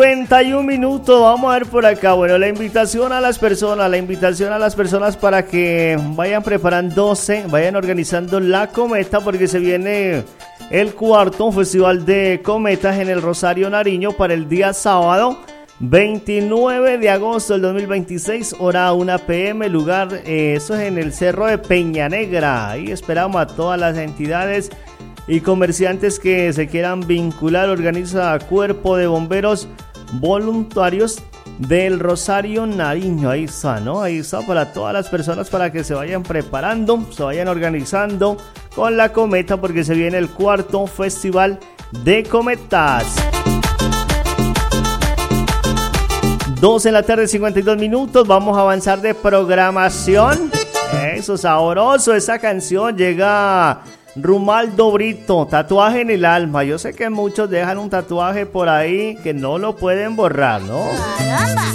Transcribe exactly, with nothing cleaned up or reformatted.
noventa y un minutos, vamos a ver por acá. Bueno, la invitación a las personas, la invitación a las personas para que vayan preparándose, vayan organizando la cometa, porque se viene el cuarto Festival de Cometas en el Rosario Nariño para el día sábado veintinueve de agosto del dos mil veintiséis, hora una pe eme, lugar, eh, eso es en el Cerro de Peña Negra. Ahí esperamos a todas las entidades y comerciantes que se quieran vincular. Organiza Cuerpo de Bomberos Voluntarios del Rosario Nariño. Ahí está, ¿no? Ahí está para todas las personas, para que se vayan preparando, se vayan organizando con la cometa, porque se viene el cuarto Festival de Cometas. dos de la tarde, cincuenta y dos minutos. Vamos a avanzar de programación. Eso, sabroso, esa canción. Llega Rumaldo Brito, Tatuaje en el Alma. Yo sé que muchos dejan un tatuaje por ahí que no lo pueden borrar, ¿no? Caramba.